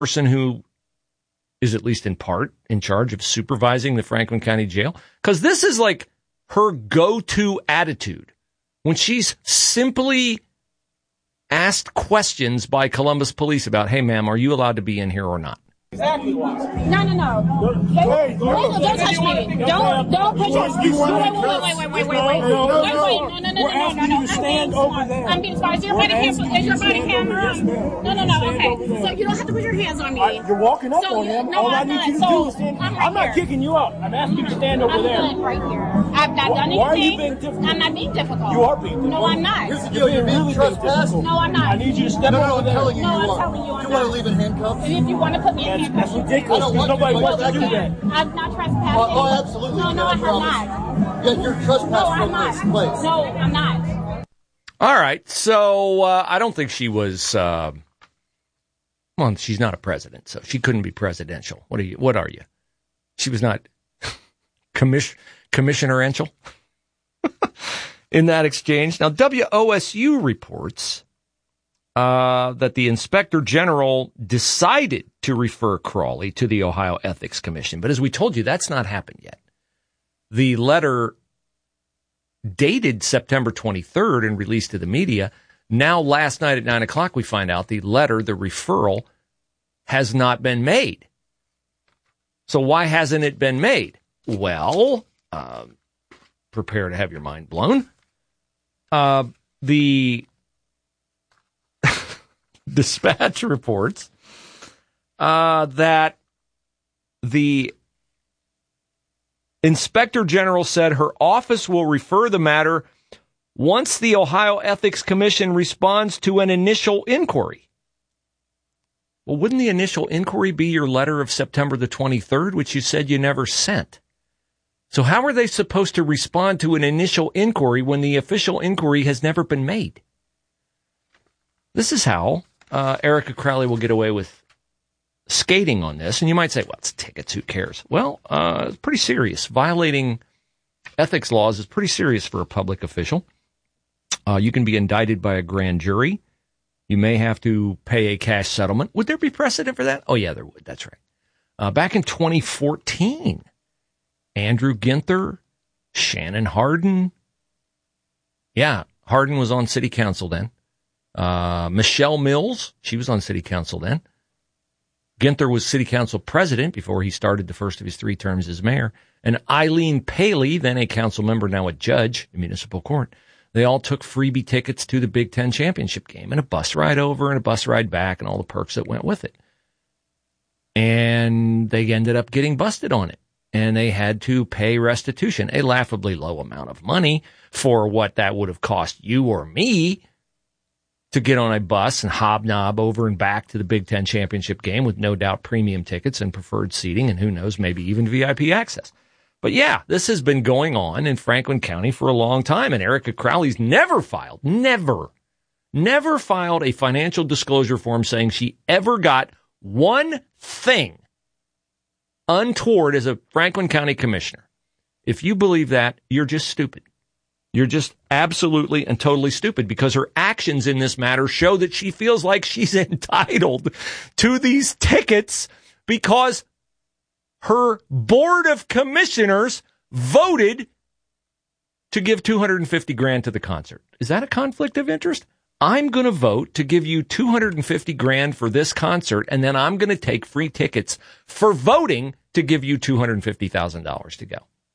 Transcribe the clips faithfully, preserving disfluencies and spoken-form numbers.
person who is at least in part in charge of supervising the Franklin County Jail? Because this is like her go-to attitude when she's simply asked questions by Columbus police about, hey, ma'am, are you allowed to be in here or not? Exactly why. No, no, no. Hey, don't, don't touch me. Don't, don't put your... Wait, wait, wait, wait, wait, wait, wait. Wait, wait, no, no, no, no, no, no, no. Stand over there. I'm being smart. Is your body camera? Is your body camera? No, no, no, okay. So you don't have to put your hands on me. You're walking up on him. All I need you to do is stand... I'm not kicking you up. I'm asking you to stand over there. I'm right here. I've not done anything. Why are you being difficult? I'm not being difficult. You are being difficult. No, I'm not. Here's the deal. You're being trespassing. No, I'm not. I need you to step over there. No, I'm telling you I'm not. You want to leave in handcuffs? If you want to put me in handcuffs. That's ridiculous. Nobody wants to do that. I'm not trespassing. Oh, oh absolutely. No, no, I have not. Yeah, you're trespassing no, I'm from not. this place. No, I'm not. All right, so uh, I don't think she was. Uh, well, she's not a president, so she couldn't be presidential. What are you? What are you? She was not commission commissionerential in that exchange. Now, W O S U reports uh, that the Inspector General decided to refer Crawley to the Ohio Ethics Commission, but as we told you, that's not happened yet. The letter dated September twenty-third and released to the media. Now, last night at nine o'clock, we find out the letter, the referral, has not been made. So why hasn't it been made? Well, uh, prepare to have your mind blown. Uh, the Dispatch reports uh, that the Inspector General said her office will refer the matter once the Ohio Ethics Commission responds to an initial inquiry. Well, wouldn't the initial inquiry be your letter of September the twenty-third, which you said you never sent? So how are they supposed to respond to an initial inquiry when the official inquiry has never been made? This is how uh, Erica Crowley will get away with skating on this. And you might say, well, it's tickets, who cares? Well, uh, it's pretty serious. Violating ethics laws is pretty serious for a public official. Uh, you can be indicted by a grand jury. You may have to pay a cash settlement. Would there be precedent for that? Oh, yeah, there would. That's right. Uh, back in twenty fourteen, Andrew Ginther, Shannon Hardin. Yeah, Hardin was on city council then. Uh, Michelle Mills, she was on city council then. Ginther was city council president before he started the first of his three terms as mayor. And Eileen Paley, then a council member, now a judge in municipal court. They all took freebie tickets to the Big Ten championship game and a bus ride over and a bus ride back and all the perks that went with it. And they ended up getting busted on it. And they had to pay restitution, a laughably low amount of money for what that would have cost you or me to get on a bus and hobnob over and back to the Big Ten championship game with no doubt premium tickets and preferred seating and who knows, maybe even V I P access. But yeah, this has been going on in Franklin County for a long time, and Erica Crowley's never filed, never, never filed a financial disclosure form saying she ever got one thing untoward as a Franklin County commissioner. If you believe that, you're just stupid. You're just absolutely and totally stupid because her actions in this matter show that she feels like she's entitled to these tickets because her board of commissioners voted to give two hundred fifty grand to the concert. Is that a conflict of interest? I'm going to vote to give you two hundred fifty grand for this concert, and then I'm going to take free tickets for voting to give you two hundred fifty thousand dollars to go.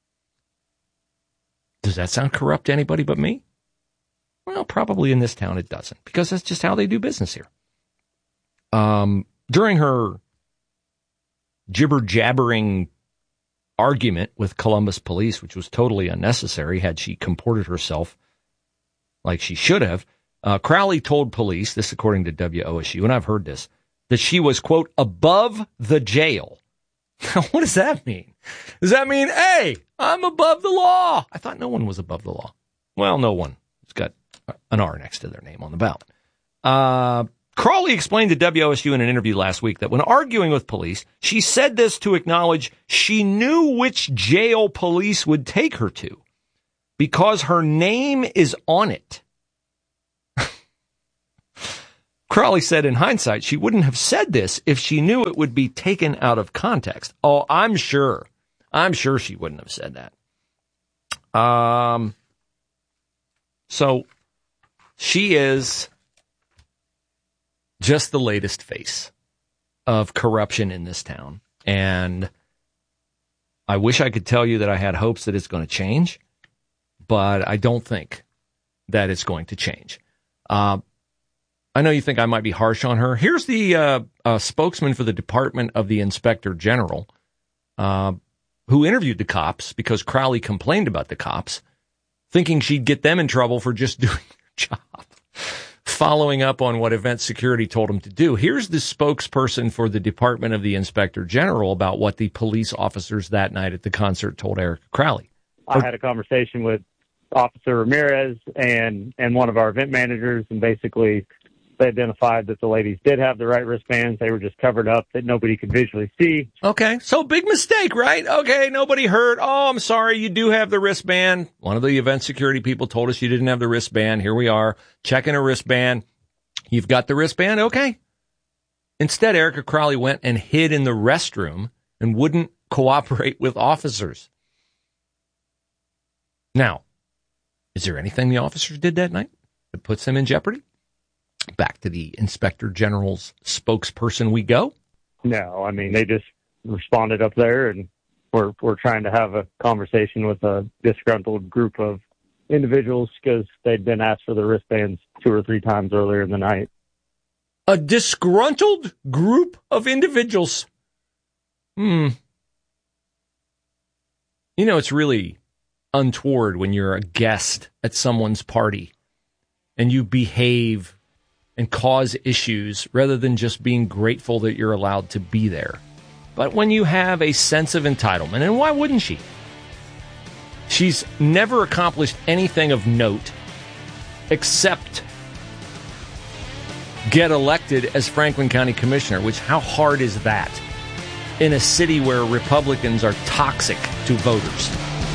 Does that sound corrupt to anybody but me? Well, probably in this town it doesn't, because that's just how they do business here. Um, during her jibber-jabbering argument with Columbus police, which was totally unnecessary had she comported herself like she should have, uh, Crowley told police, this according to W O S U, and I've heard this, that she was, quote, above the jail. What does that mean? Does that mean, hey, I'm above the law? I thought no one was above the law. Well, no one. It's got an R next to their name on the ballot. Uh, Crawley explained to W O S U in an interview last week that when arguing with police, she said this to acknowledge she knew which jail police would take her to because her name is on it. Crowley said in hindsight she wouldn't have said this if she knew it would be taken out of context. Oh, I'm sure. I'm sure she wouldn't have said that. Um. So she is just the latest face of corruption in this town. And I wish I could tell you that I had hopes that it's going to change, but I don't think that it's going to change. Uh, I know you think I might be harsh on her. Here's the uh, uh, spokesman for the Department of the Inspector General, uh, who interviewed the cops because Crowley complained about the cops, thinking she'd get them in trouble for just doing their job, following up on what Event Security told him to do. Here's the spokesperson for the Department of the Inspector General about what the police officers that night at the concert told Erica Crowley. I had a conversation with Officer Ramirez and, and one of our event managers, and basically they identified that the ladies did have the right wristbands. They were just covered up that nobody could visually see. Okay, so big mistake, right? Okay, nobody heard. Oh, I'm sorry, you do have the wristband. One of the event security people told us you didn't have the wristband. Here we are, checking a wristband. You've got the wristband? Okay. Instead, Erica Crowley went and hid in the restroom and wouldn't cooperate with officers. Now, is there anything the officers did that night that puts them in jeopardy? Back to the Inspector General's spokesperson we go. No, I mean, they just responded up there, and we're we're trying to have a conversation with a disgruntled group of individuals because they'd been asked for the wristbands two or three times earlier in the night. A disgruntled group of individuals. Hmm. You know, it's really untoward when you're a guest at someone's party and you behave and cause issues rather than just being grateful that you're allowed to be there. But when you have a sense of entitlement, and why wouldn't she? She's never accomplished anything of note except get elected as Franklin County Commissioner, which how hard is that in a city where Republicans are toxic to voters?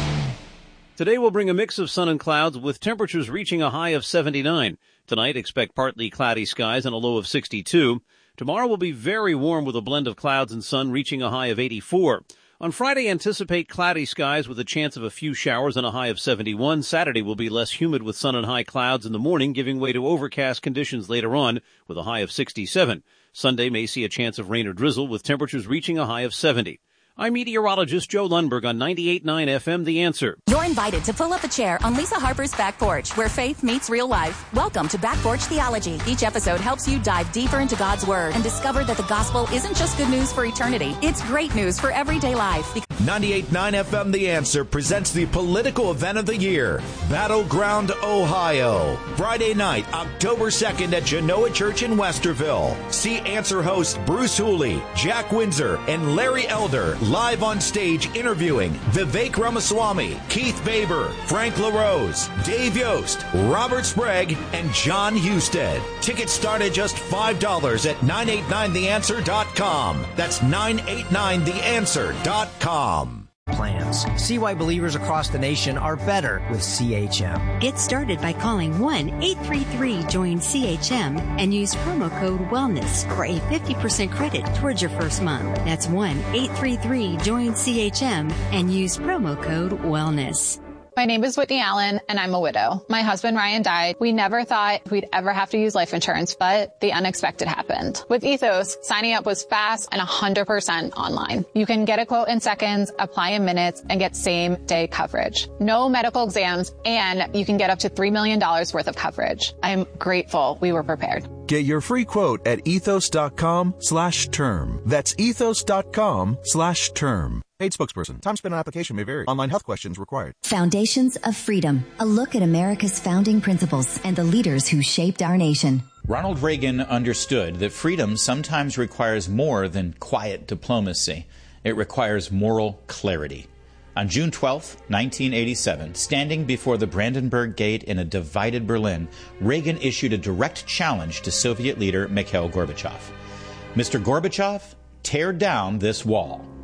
Today will bring a mix of sun and clouds with temperatures reaching a high of seventy-nine. Tonight, expect partly cloudy skies and a low of sixty-two. Tomorrow will be very warm with a blend of clouds and sun reaching a high of eighty-four. On Friday, anticipate cloudy skies with a chance of a few showers and a high of seventy-one. Saturday will be less humid with sun and high clouds in the morning, giving way to overcast conditions later on with a high of sixty-seven. Sunday may see a chance of rain or drizzle with temperatures reaching a high of seventy. I'm meteorologist Joe Lundberg on ninety-eight point nine F M, The Answer. You're invited to pull up a chair on Lisa Harper's Back Porch, where faith meets real life. Welcome to Back Porch Theology. Each episode helps you dive deeper into God's Word and discover that the gospel isn't just good news for eternity. It's great news for everyday life. ninety-eight point nine F M The Answer presents the political event of the year, Battleground, Ohio. Friday night, October second at Genoa Church in Westerville. See Answer host Bruce Hooley, Jack Windsor, and Larry Elder live on stage interviewing Vivek Ramaswamy, Keith Baber, Frank LaRose, Dave Yost, Robert Sprague, and John Husted. Tickets start at just five dollars at nine eight nine the answer dot com. That's nine eight nine the answer dot com. Plans. See why believers across the nation are better with C H M. Get started by calling one eight three three join C H M and use promo code WELLNESS for a fifty percent credit towards your first month. That's one eight three three join C H M and use promo code WELLNESS. My name is Whitney Allen, and I'm a widow. My husband, Ryan, died. We never thought we'd ever have to use life insurance, but the unexpected happened. With Ethos, signing up was fast and one hundred percent online. You can get a quote in seconds, apply in minutes, and get same-day coverage. No medical exams, and you can get up to three million dollars worth of coverage. I'm grateful we were prepared. Get your free quote at ethos.com slash term. That's ethos.com slash term. Paid spokesperson. Time spent on application may vary. Online health questions required. Foundations of Freedom. A look at America's founding principles and the leaders who shaped our nation. Ronald Reagan understood that freedom sometimes requires more than quiet diplomacy. It requires moral clarity. On June twelfth, nineteen eighty-seven, standing before the Brandenburg Gate in a divided Berlin, Reagan issued a direct challenge to Soviet leader Mikhail Gorbachev. Mister Gorbachev, tear down this wall.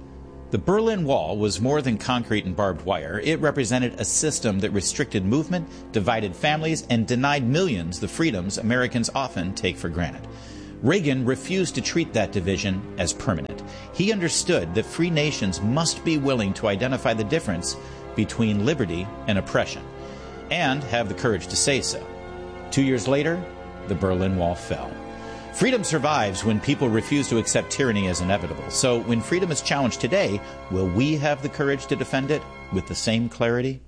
The Berlin Wall was more than concrete and barbed wire. It represented a system that restricted movement, divided families, and denied millions the freedoms Americans often take for granted. Reagan refused to treat that division as permanent. He understood that free nations must be willing to identify the difference between liberty and oppression, and have the courage to say so. Two years later, the Berlin Wall fell. Freedom survives when people refuse to accept tyranny as inevitable. So when freedom is challenged today, will we have the courage to defend it with the same clarity?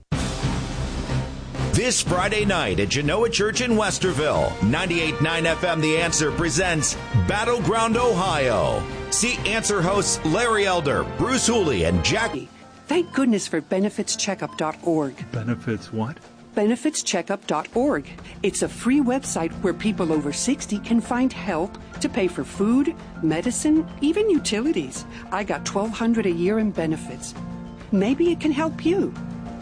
This Friday night at Genoa Church in Westerville, ninety-eight point nine F M The Answer presents Battleground Ohio. See Answer hosts Larry Elder, Bruce Hooley, and Jackie. Thank goodness for benefits checkup dot org. Benefits what? benefits checkup dot org. It's a free website where people over sixty can find help to pay for food, medicine, even utilities. I got twelve hundred dollars a year in benefits. Maybe it can help you.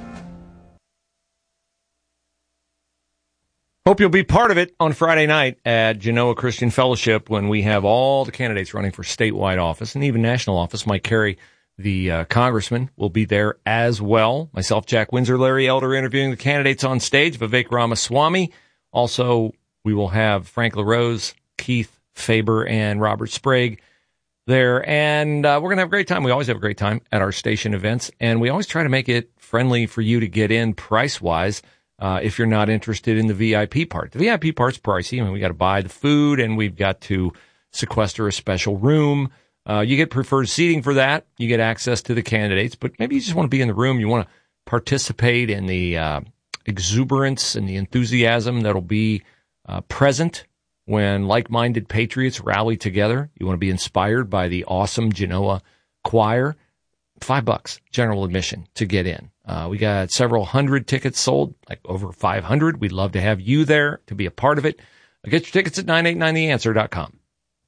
Hope you'll be part of it on Friday night at Genoa Christian Fellowship when we have all the candidates running for statewide office and even national office. Mike Carey, the uh, congressman, will be there as well. Myself, Jack Windsor, Larry Elder interviewing the candidates on stage. Vivek Ramaswamy. Also, we will have Frank LaRose, Keith Faber, and Robert Sprague there. And uh, we're going to have a great time. We always have a great time at our station events. And we always try to make it friendly for you to get in price-wise. Uh, if you're not interested in the V I P part. The V I P part's pricey. I mean, we got to buy the food and we've got to sequester a special room. Uh, you get preferred seating for that. You get access to the candidates, but maybe you just want to be in the room. You want to participate in the uh, exuberance and the enthusiasm that'll be uh, present when like-minded patriots rally together. You want to be inspired by the awesome Genoa choir. Five bucks general admission to get in. Uh, we got several hundred tickets sold, like over five hundred. We'd love to have you there to be a part of it. Get your tickets at nine eight nine the answer dot com.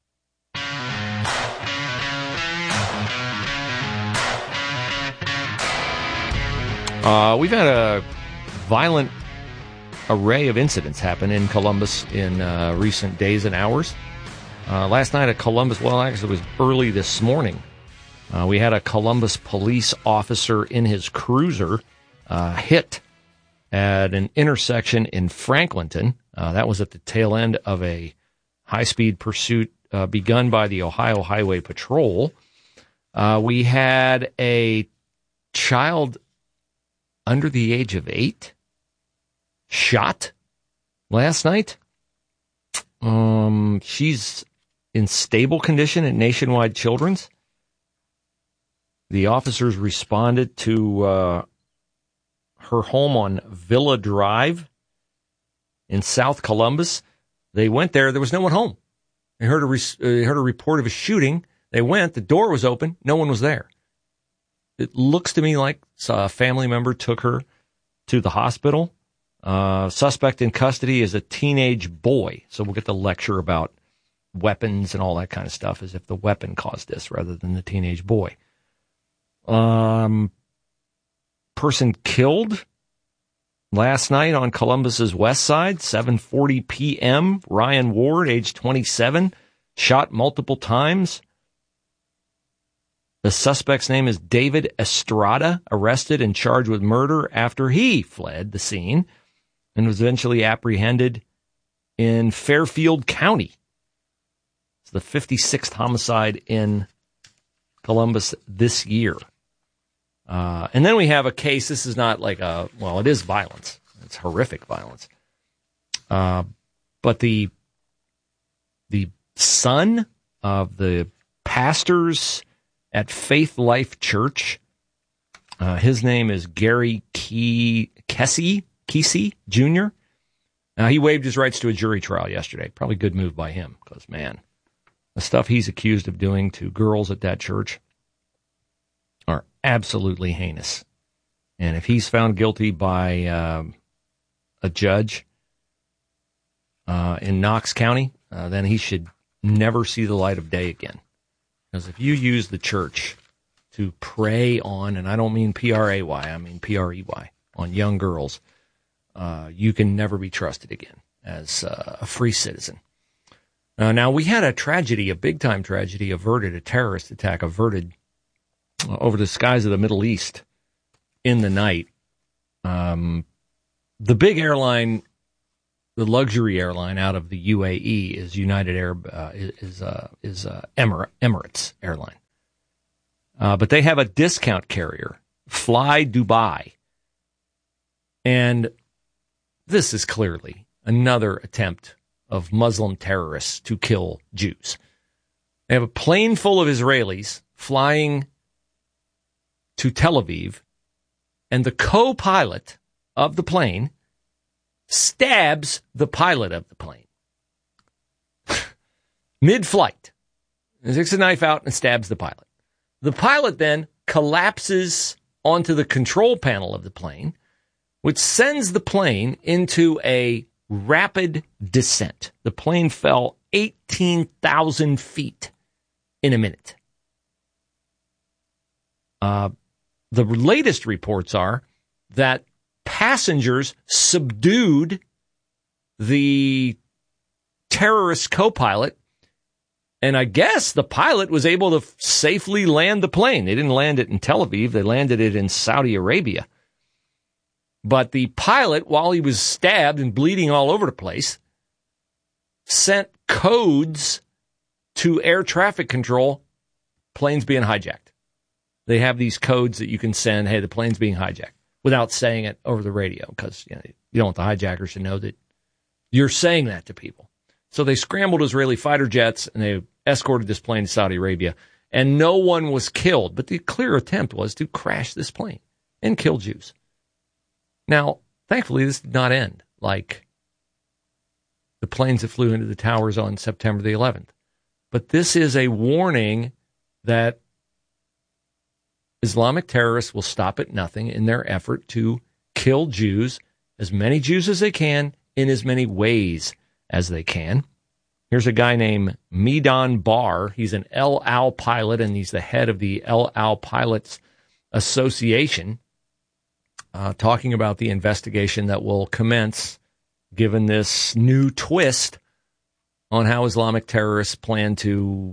Uh, we've had a violent array of incidents happen in Columbus in uh, recent days and hours. Uh, last night at Columbus, well, actually it was early this morning. Uh, we had a Columbus police officer in his cruiser uh, hit at an intersection in Franklinton. Uh, that was at the tail end of a high-speed pursuit uh, begun by the Ohio Highway Patrol. Uh, we had a child under the age of eight shot last night. Um, she's in stable condition at Nationwide Children's. The officers responded to uh, her home on Villa Drive in South Columbus. They went there. There was no one home. They heard a, re- uh, heard a report of a shooting. They went. The door was open. No one was there. It looks to me like a family member took her to the hospital. Uh, suspect in custody is a teenage boy. So we'll get the lecture about weapons and all that kind of stuff as if the weapon caused this rather than the teenage boy. Um, person killed last night on Columbus's west side, seven forty p.m. Ryan Ward, age twenty-seven, shot multiple times. The suspect's name is David Estrada, arrested and charged with murder after he fled the scene and was eventually apprehended in Fairfield County. It's the fifty-sixth homicide in Columbus this year. Uh, and then we have a case. This is not like a, well, it is violence. It's horrific violence. Uh, but the, the son of the pastors at Faith Life Church, uh, his name is Gary Key, Kesey, Kesey Junior Uh, he waived his rights to a jury trial yesterday. Probably a good move by him because, man, the stuff he's accused of doing to girls at that church are absolutely heinous. And if he's found guilty by uh, a judge uh, in Knox County, uh, then he should never see the light of day again. Because if you use the church to prey on, and I don't mean P R A Y, I mean P R E Y, on young girls, uh, you can never be trusted again as uh, a free citizen. Uh, now, we had a tragedy, a big-time tragedy averted, a terrorist attack averted over the skies of the Middle East in the night. Um, the big airline, the luxury airline out of the U A E is United Arab uh, is uh, is uh, Emir- Emirates airline, uh, but they have a discount carrier, Fly Dubai, and this is clearly another attempt of Muslim terrorists to kill Jews. They have a plane full of Israelis flying to Tel Aviv, and the co-pilot of the plane stabs the pilot of the plane. Mid-flight. He takes a knife out and stabs the pilot. The pilot then collapses onto the control panel of the plane, which sends the plane into a rapid descent. The plane fell eighteen thousand feet in a minute. Uh, the latest reports are that passengers subdued the terrorist co-pilot, and I guess the pilot was able to safely land the plane. They didn't land it in Tel Aviv. They landed it in Saudi Arabia. But the pilot, while he was stabbed and bleeding all over the place, sent codes to air traffic control, planes being hijacked. They have these codes that you can send, hey, the plane's being hijacked, without saying it over the radio, because you know, you don't want the hijackers to know that you're saying that to people. So they scrambled Israeli fighter jets, and they escorted this plane to Saudi Arabia, and no one was killed. But the clear attempt was to crash this plane and kill Jews. Now, thankfully, this did not end like the planes that flew into the towers on September the eleventh. But this is a warning that Islamic terrorists will stop at nothing in their effort to kill Jews, as many Jews as they can, in as many ways as they can. Here's a guy named Medan Bar. He's an El Al pilot, and he's the head of the El Al Pilots Association, uh, talking about the investigation that will commence given this new twist on how Islamic terrorists plan to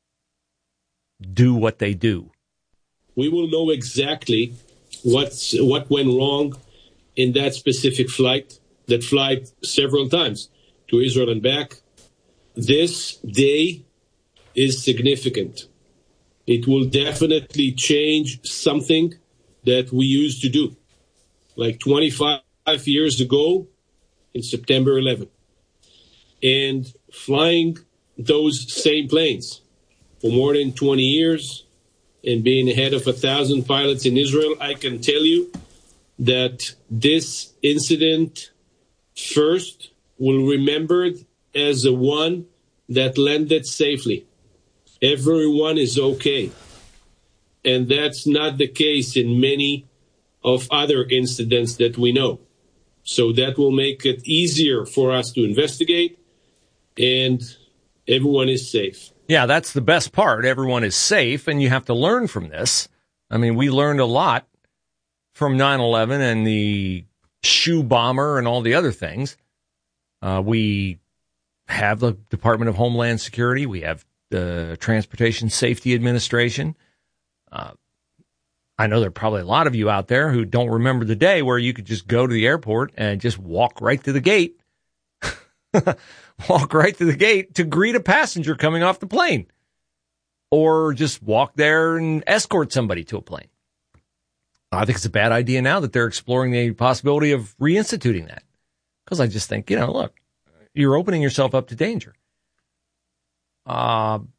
do what they do. We will know exactly what's, what went wrong in that specific flight, that flight several times to Israel and back. This day is significant. It will definitely change something that we used to do, like twenty-five years ago in September eleventh. And flying those same planes for more than twenty years, and being ahead of a thousand pilots in Israel, I can tell you that this incident first will remembered as the one that landed safely. Everyone is okay. And that's not the case in many of other incidents that we know. So that will make it easier for us to investigate, and everyone is safe. Yeah, that's the best part. Everyone is safe, and you have to learn from this. I mean, we learned a lot from nine eleven and the shoe bomber and all the other things. Uh, we have the Department of Homeland Security. We have the Transportation Safety Administration. Uh, I know there are probably a lot of you out there who don't remember the day where you could just go to the airport and just walk right to the gate. Walk right to the gate to greet a passenger coming off the plane, or just walk there and escort somebody to a plane. I think it's a bad idea now that they're exploring the possibility of reinstituting that, because I just think, you know, look, you're opening yourself up to danger. Uh,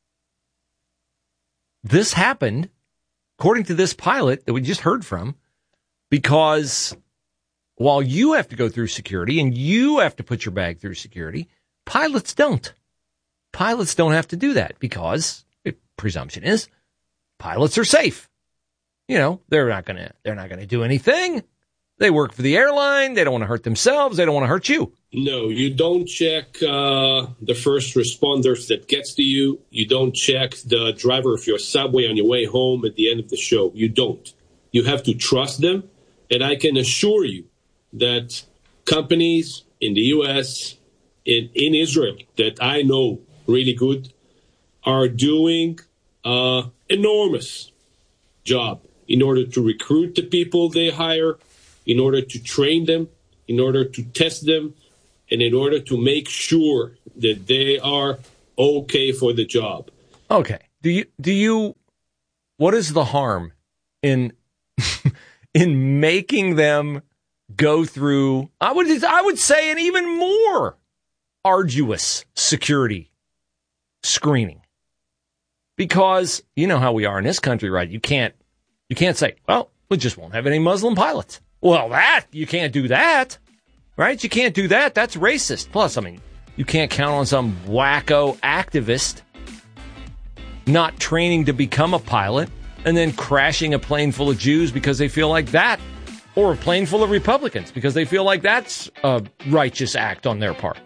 this happened, according to this pilot that we just heard from, because while you have to go through security and you have to put your bag through security, pilots don't. Pilots don't have to do that because the presumption is pilots are safe. You know, they're not going to, they're not going to do anything. They work for the airline. They don't want to hurt themselves. They don't want to hurt you. No, you don't check uh, the first responders that gets to you. You don't check the driver of your subway on your way home at the end of the show. You don't. You have to trust them. And I can assure you that companies in the U S, in, in Israel, that I know really good, are doing uh, enormous job in order to recruit the people they hire, in order to train them, in order to test them, and in order to make sure that they are okay for the job. Okay. Do you, do you, what is the harm in, in making them go through, I would, I would say, an even more arduous security screening? Because you know how we are in this country, right? You can't, you can't say, well, we just won't have any Muslim pilots. Well, that, you can't do that, right? You can't do that. That's racist. Plus, I mean, you can't count on some wacko activist not training to become a pilot and then crashing a plane full of Jews because they feel like that, or a plane full of Republicans because they feel like that's a righteous act on their part.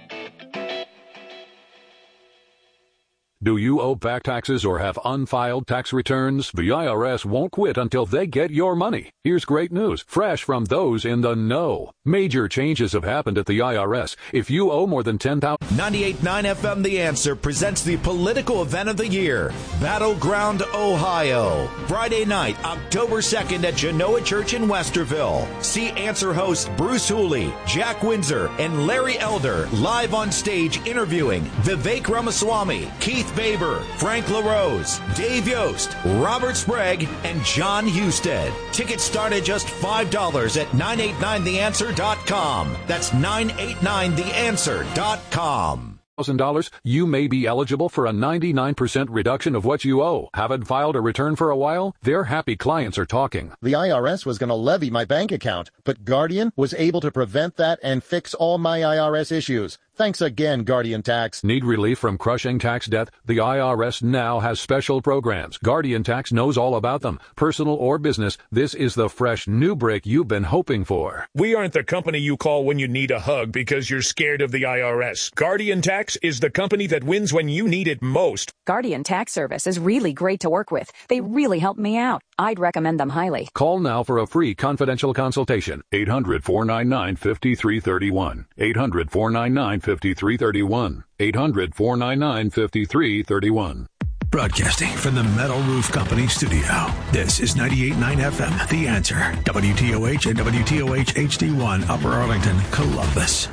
Do you owe back taxes or have unfiled tax returns? The I R S won't quit until they get your money. Here's great news, fresh from those in the know. Major changes have happened at the I R S. If you owe more than ten thousand dollars... ninety-eight point nine F M The Answer presents the political event of the year, Battleground, Ohio. Friday night, October second at Genoa Church in Westerville. See Answer hosts Bruce Hooley, Jack Windsor, and Larry Elder live on stage interviewing Vivek Ramaswamy, Keith Faber, Frank LaRose, Dave Yost, Robert Sprague, and John Husted. Tickets start at just five dollars at nine eight nine the answer dot com. That's nine eight nine the answer dot com. one thousand dollars, you may be eligible for a ninety-nine percent reduction of what you owe. Haven't filed a return for a while? Their happy clients are talking. The I R S was going to levy my bank account, but Guardian was able to prevent that and fix all my I R S issues. Thanks again, Guardian Tax. Need relief from crushing tax debt? The I R S now has special programs. Guardian Tax knows all about them. Personal or business, this is the fresh new break you've been hoping for. We aren't the company you call when you need a hug because you're scared of the I R S. Guardian Tax is the company that wins when you need it most. Guardian Tax Service is really great to work with. They really helped me out. I'd recommend them highly. Call now for a free confidential consultation. eight hundred, four nine nine, five three three one. eight hundred, four nine nine, five three three one. eight hundred, four nine nine, five three three one. Broadcasting from the Metal Roof Company studio. This is ninety-eight point nine F M, The Answer. W T O H and W T O H H D one, Upper Arlington, Columbus.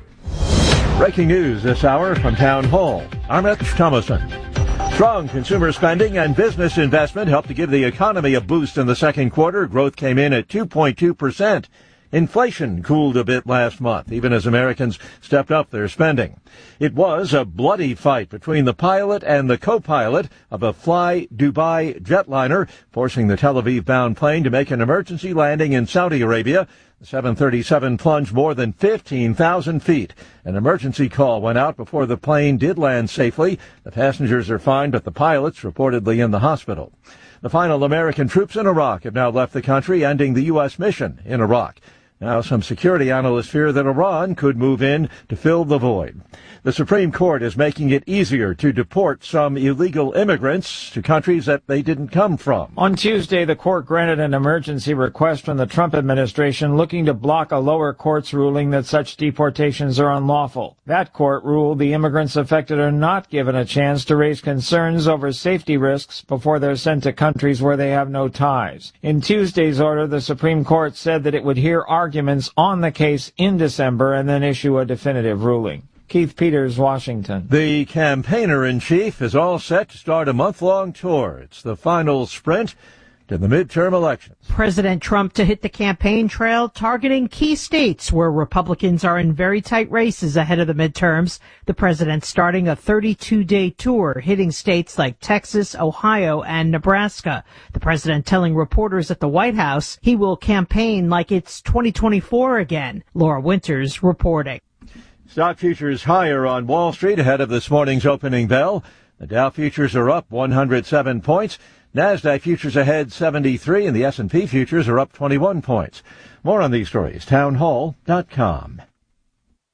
Breaking news this hour from Town Hall. I'm Rich Thomason. Strong consumer spending and business investment helped to give the economy a boost in the second quarter. Growth came in at two point two percent. Inflation cooled a bit last month, even as Americans stepped up their spending. It was a bloody fight between the pilot and the co-pilot of a Fly Dubai jetliner, forcing the Tel Aviv-bound plane to make an emergency landing in Saudi Arabia. The seven thirty-seven plunged more than fifteen thousand feet. An emergency call went out before the plane did land safely. The passengers are fine, but the pilot's reportedly in the hospital. The final American troops in Iraq have now left the country, ending the U S mission in Iraq. Now, some security analysts fear that Iran could move in to fill the void. The Supreme Court is making it easier to deport some illegal immigrants to countries that they didn't come from. On Tuesday, the court granted an emergency request from the Trump administration looking to block a lower court's ruling that such deportations are unlawful. That court ruled the immigrants affected are not given a chance to raise concerns over safety risks before they're sent to countries where they have no ties. In Tuesday's order, the Supreme Court said that it would hear arguments on the case in December and then issue a definitive ruling. Keith Peters, Washington. The campaigner-in-chief is all set to start a month-long tour. It's the final sprint to the midterm elections. President Trump to hit the campaign trail, targeting key states where Republicans are in very tight races ahead of the midterms. The president starting a thirty-two day tour, hitting states like Texas, Ohio, and Nebraska. The president telling reporters at the White House he will campaign like it's twenty twenty-four again. Laura Winters reporting. Stock futures higher on Wall Street ahead of this morning's opening bell. The Dow futures are up one hundred seven points. NASDAQ futures ahead seventy-three, and the S and P futures are up twenty-one points. More on these stories, town hall dot com.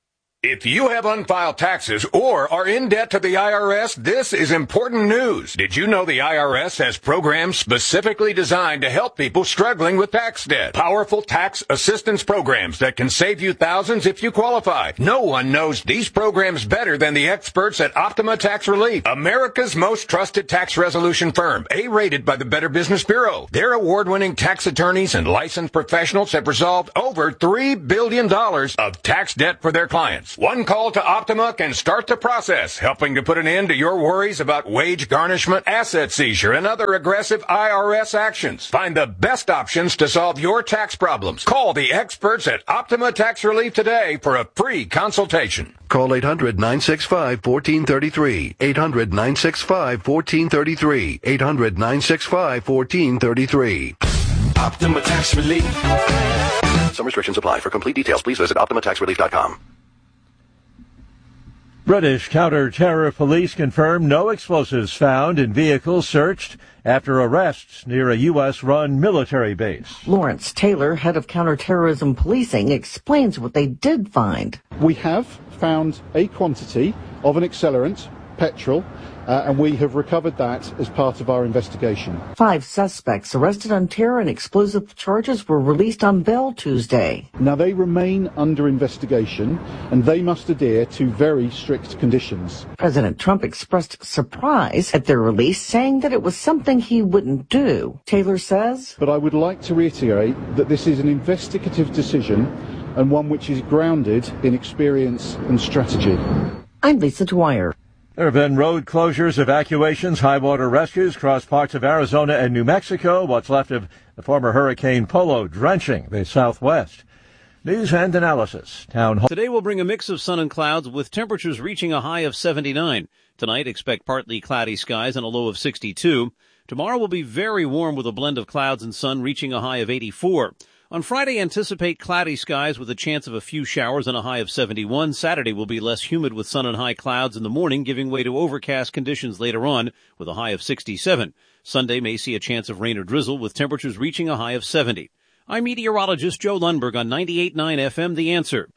If you have unfiled taxes or are in debt to the I R S, this is important news. Did you know the I R S has programs specifically designed to help people struggling with tax debt? Powerful tax assistance programs that can save you thousands if you qualify. No one knows these programs better than the experts at Optima Tax Relief, America's most trusted tax resolution firm, A-rated by the Better Business Bureau. Their award-winning tax attorneys and licensed professionals have resolved over three billion dollars of tax debt for their clients. One call to Optima can start the process, helping to put an end to your worries about wage garnishment, asset seizure, and other aggressive I R S actions. Find the best options to solve your tax problems. Call the experts at Optima Tax Relief today for a free consultation. Call eight hundred, nine six five, one four three three. eight hundred, nine six five, one four three three. eight hundred, nine six five, one four three three. Optima Tax Relief. Some restrictions apply. For complete details, please visit optima tax relief dot com. British counter-terror police confirm no explosives found in vehicles searched after arrests near a U S-run military base. Lawrence Taylor, head of counterterrorism policing, explains what they did find. We have found a quantity of an accelerant, petrol, uh, and we have recovered that as part of our investigation. Five suspects arrested on terror and explosive charges were released on bail Tuesday. Now, they remain under investigation, and they must adhere to very strict conditions. President Trump expressed surprise at their release, saying that it was something he wouldn't do. Taylor says, But I would like to reiterate that this is an investigative decision and one which is grounded in experience and strategy. I'm Lisa Dwyer. There have been road closures, evacuations, high water rescues across parts of Arizona and New Mexico, what's left of the former Hurricane Polo drenching the Southwest. News and analysis. Town Hall. Today will bring a mix of sun and clouds with temperatures reaching a high of seventy-nine. Tonight, expect partly cloudy skies and a low of sixty-two. Tomorrow will be very warm with a blend of clouds and sun reaching a high of eighty-four. On Friday, anticipate cloudy skies with a chance of a few showers and a high of seventy-one. Saturday will be less humid with sun and high clouds in the morning, giving way to overcast conditions later on with a high of sixty-seven. Sunday may see a chance of rain or drizzle with temperatures reaching a high of seventy. I'm meteorologist Joe Lundberg on ninety-eight point nine F M, The Answer.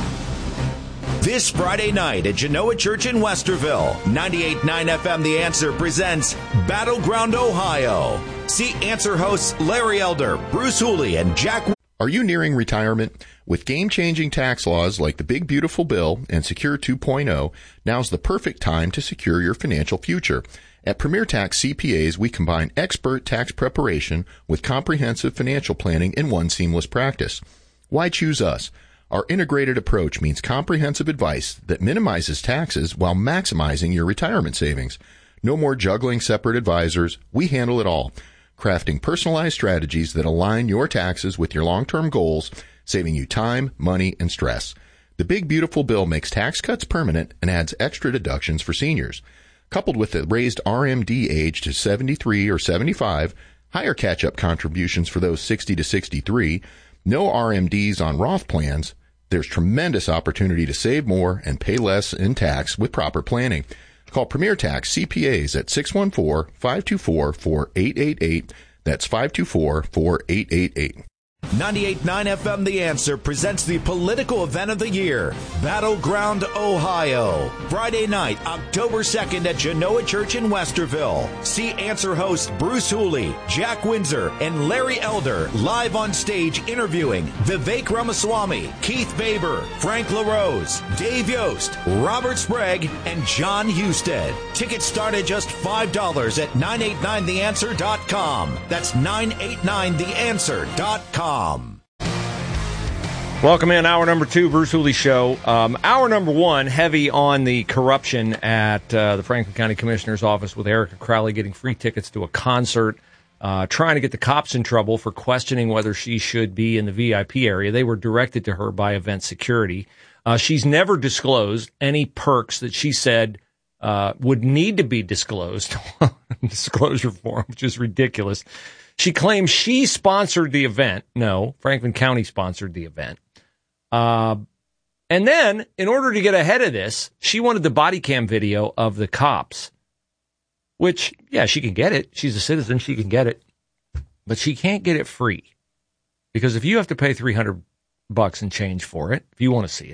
This Friday night at Genoa Church in Westerville, ninety-eight point nine F M The Answer presents Battleground Ohio. See Answer hosts Larry Elder, Bruce Hooley, and Jack. Are you nearing retirement? With game-changing tax laws like the Big Beautiful Bill and Secure two point oh, now's the perfect time to secure your financial future. At Premier Tax C P As, we combine expert tax preparation with comprehensive financial planning in one seamless practice. Why choose us? Our integrated approach means comprehensive advice that minimizes taxes while maximizing your retirement savings. No more juggling separate advisors. We handle it all, crafting personalized strategies that align your taxes with your long-term goals, saving you time, money, and stress. The Big Beautiful Bill makes tax cuts permanent and adds extra deductions for seniors. Coupled with the raised R M D age to seventy-three or seventy-five, higher catch-up contributions for those sixty to sixty-three, no R M Ds on Roth plans, there's tremendous opportunity to save more and pay less in tax with proper planning. Call Premier Tax C P As at six one four, five two four, four eight eight eight. That's five two four, four eight eight eight. ninety-eight point nine F M The Answer presents the political event of the year, Battleground Ohio. Friday night, October second at Genoa Church in Westerville. See Answer hosts Bruce Hooley, Jack Windsor, and Larry Elder live on stage interviewing Vivek Ramaswamy, Keith Baber, Frank LaRose, Dave Yost, Robert Sprague, and John Husted. Tickets start at just five dollars at nine eight nine the answer dot com. That's nine eight nine the answer dot com. Welcome in, hour number two, Bruce Hooley Show. Um, hour number one, heavy on the corruption at uh, the Franklin County Commissioner's Office with Erica Crowley getting free tickets to a concert, uh, trying to get the cops in trouble for questioning whether she should be in the V I P area. They were directed to her by event security. Uh, she's never disclosed any perks that she said uh, would need to be disclosed in disclosure form, which is ridiculous. She claims she sponsored the event. No, Franklin County sponsored the event. Uh, and then, in order to get ahead of this, she wanted the body cam video of the cops, which, yeah, she can get it. She's a citizen. She can get it. But she can't get it free. Because if you have to pay three hundred bucks and change for it, if you want to see it,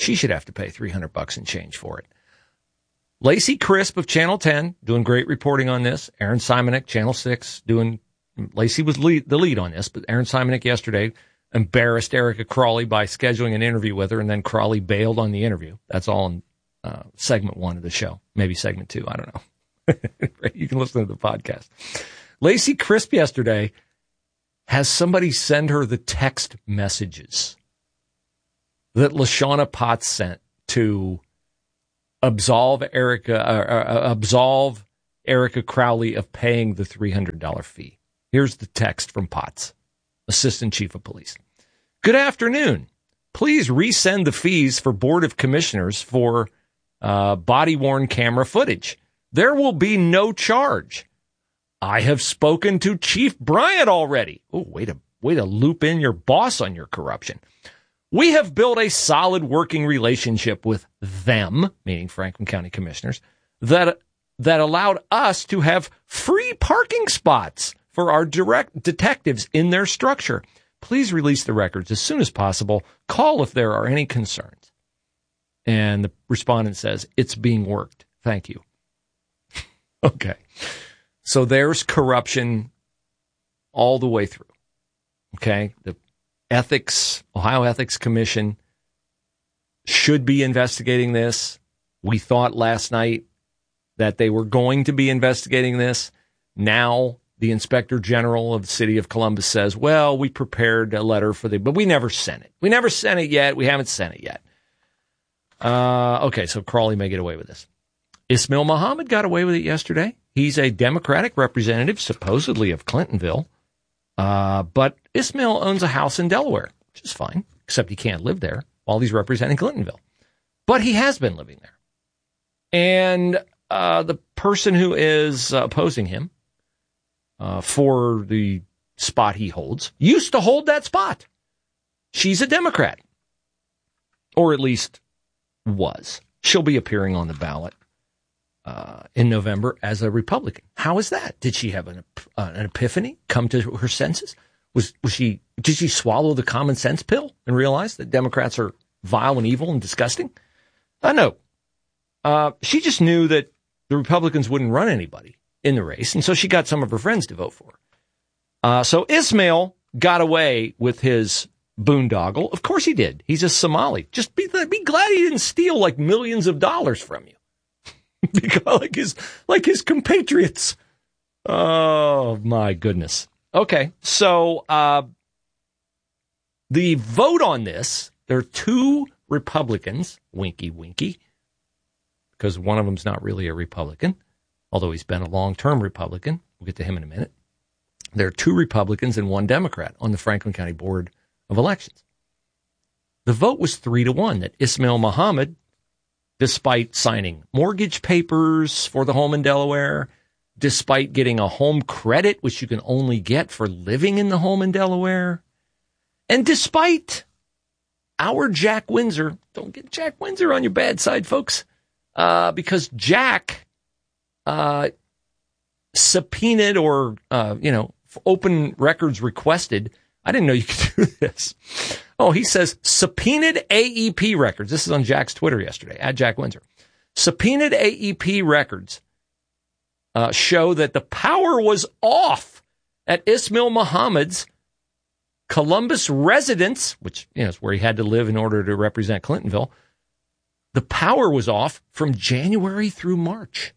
She should have to pay three hundred bucks and change for it. Lacey Crisp of Channel ten, doing great reporting on this. Aaron Simonek, Channel six, doing, Lacey was lead, the lead on this, but Aaron Simonek yesterday embarrassed Erica Crawley by scheduling an interview with her, and then Crawley bailed on the interview. That's all in uh, segment one of the show. Maybe segment two, I don't know. You can listen to the podcast. Lacey Crisp yesterday has somebody send her the text messages that LaShawna Potts sent to absolve Erica, uh, uh, absolve Erica Crowley of paying the three hundred dollars fee. Here's the text from Potts, Assistant Chief of Police. Good afternoon. Please resend the fees for Board of Commissioners for uh, body-worn camera footage. There will be no charge. I have spoken to Chief Bryant already. Oh, way to, way to loop in your boss on your corruption. We have built a solid working relationship with them, meaning Franklin County Commissioners, that that allowed us to have free parking spots for our direct detectives in their structure. Please release the records as soon as possible. Call if there are any concerns. And the respondent says, it's being worked. Thank you. Okay. So there's corruption all the way through. Okay. The Ethics, Ohio Ethics Commission should be investigating this. We thought last night that they were going to be investigating this. Now the Inspector General of the City of Columbus says, well, we prepared a letter for the, but we never sent it. We never sent it yet. We haven't sent it yet. Uh, okay, so Crawley may get away with this. Ismail Muhammad got away with it yesterday. He's a Democratic representative, supposedly of Clintonville. Uh, but Ismail owns a house in Delaware, which is fine, except he can't live there while he's representing Clintonville. But he has been living there. And uh, the person who is uh, opposing him uh, for the spot he holds used to hold that spot. She's a Democrat, or at least was. She'll be appearing on the ballot Uh, in November as a Republican. How is that? Did she have an uh, an epiphany? Come to her senses? Was was she? Did she swallow the common sense pill and realize that Democrats are vile and evil and disgusting? Uh, no. Uh, she just knew that the Republicans wouldn't run anybody in the race, and so she got some of her friends to vote for her. Uh, so Ismail got away with his boondoggle. Of course he did. He's a Somali. Just be be glad he didn't steal like millions of dollars from you. Because like his like his compatriots. Oh my goodness. Okay, so uh, the vote on this, there are two Republicans, winky winky, because one of them's not really a Republican, although he's been a long-term Republican. We'll get to him in a minute. There are two Republicans and one Democrat on the Franklin County Board of Elections. The vote was three to one that Ismail Muhammad, despite signing mortgage papers for the home in Delaware, despite getting a home credit, which you can only get for living in the home in Delaware, and despite our Jack Windsor, don't get Jack Windsor on your bad side, folks, uh, because Jack uh, subpoenaed or, uh, you know, open records requested. I didn't know you could do this. Oh, he says subpoenaed A E P records. This is on Jack's Twitter yesterday, at Jack Windsor. Subpoenaed A E P records uh, show that the power was off at Ismail Muhammad's Columbus residence, which you know, is where he had to live in order to represent Clintonville. The power was off from January through March.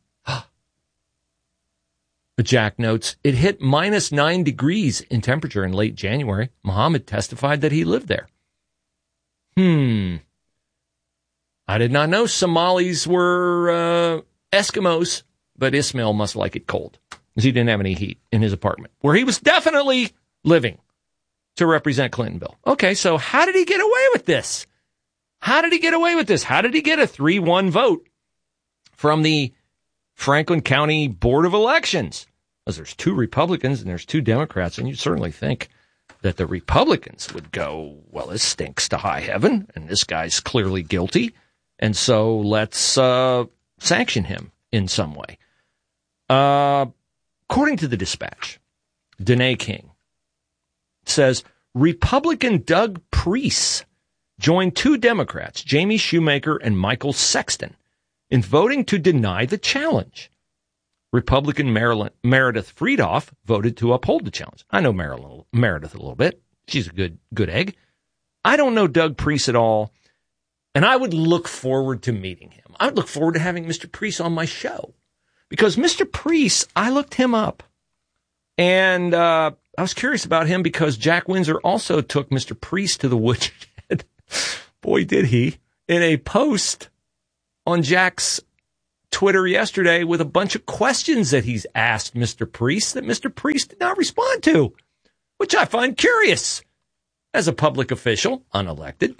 But Jack notes, it hit minus nine degrees in temperature in late January. Muhammad testified that he lived there. Hmm. I did not know Somalis were uh, Eskimos, but Ismail must like it cold, because he didn't have any heat in his apartment, where he was definitely living to represent Clintonville. Okay, so how did he get away with this? How did he get away with this? How did he get a three one vote from the Franklin County Board of Elections? Because there's two Republicans and there's two Democrats, and you certainly think that the Republicans would go, well, this stinks to high heaven, and this guy's clearly guilty, and so let's uh, sanction him in some way. Uh, according to the Dispatch, Danae King says Republican Doug Preece joined two Democrats, Jamie Shoemaker and Michael Sexton, in voting to deny the challenge. Republican Marilyn, Meredith Friedoff voted to uphold the challenge. I know Marilyn, Meredith a little bit. She's a good good egg. I don't know Doug Priest at all, and I would look forward to meeting him. I would look forward to having Mister Priest on my show, because Mister Priest, I looked him up, and uh, I was curious about him because Jack Windsor also took Mister Priest to the woodshed. Boy, did he, in a post on Jack's Twitter yesterday with a bunch of questions that he's asked Mister Priest that Mister Priest did not respond to, which I find curious as a public official, unelected.